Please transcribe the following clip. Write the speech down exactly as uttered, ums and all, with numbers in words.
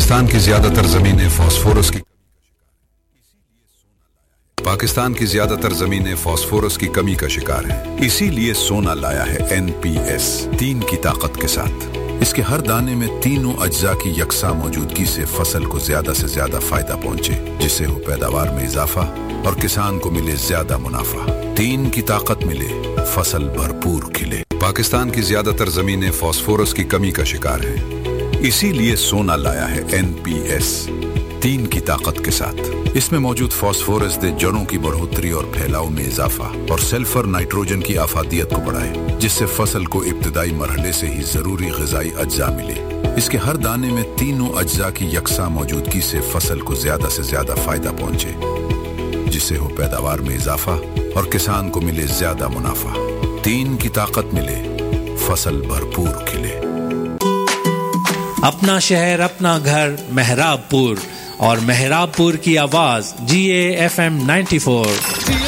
पाकिस्तान की ज्यादातर जमीनें फास्फोरस की पाकिस्तान की ज्यादातर जमीनें फास्फोरस की कमी का शिकार हैं। इसीलिए सोना लाया है एन पी एस तीन की ताकत के साथ। इसके हर दाने में तीनों अज्जा की यकसा मौजूदगी से फसल को ज्यादा से ज्यादा फायदा पहुंचे, जिससे हो पैदावार में इजाफा और किसान को मिले ज्यादा मुनाफा। तीन की ताकत मिले, फसल भरपूर खिले। पाकिस्तान की ज्यादातर जमीनें फास्फोरस की कमी का शिकार हैं। इसीलिए सोना लाया है एन पी एस तीन की ताकत के साथ। इसमें मौजूद फास्फोरस दे जड़ों की बढ़ोतरी और फैलाव में इजाफा और सल्फर नाइट्रोजन की आफादियत को बढ़ाए, जिससे फसल को इब्तदाई मरहले से ही जरूरी ग़िज़ाई अज्जा मिले। इसके हर दाने में तीनों अज्जा की यकसा मौजूदगी से फसल को ज्यादा से ज्यादा फायदा पहुंचे, जिससे हो पैदावार में इजाफा और किसान को मिले ज्यादा मुनाफा। तीन की ताकत मिले, फसल भरपूर खिले। अपना शहर अपना घर मेहराबपुर और मेहराबपुर की आवाज जी A F M ninety four.